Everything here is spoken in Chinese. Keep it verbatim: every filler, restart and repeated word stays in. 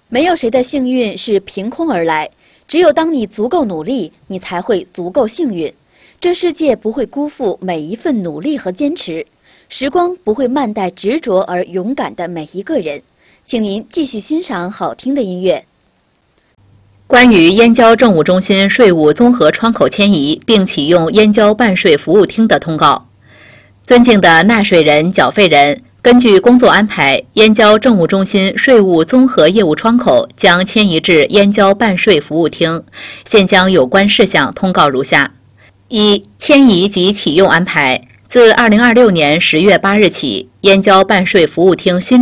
没有谁的幸运是凭空而来，只有当你足够努力，你才会足够幸运。这世界不会辜负每一份努力和坚持，时光不会慢待执着而勇敢的每一个人。请您继续欣赏好听的音乐。 关于燕郊政务中心税务综合窗口迁移并启用燕郊办税服务厅的通告。尊敬的纳税人、缴费人，根据工作安排，燕郊政务中心税务综合业务窗口将迁移至燕郊办税服务厅。现将有关事项通告如下：一、迁移及启用安排。自二零二六年十月八日起，燕郊办税服务厅新